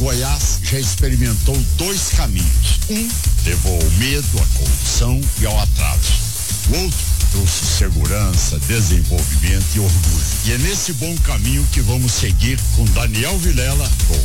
Goiás já experimentou dois caminhos. Um levou ao medo, à corrupção e ao atraso. O outro trouxe segurança, desenvolvimento e orgulho. E é nesse bom caminho que vamos seguir com Daniel Vilela, com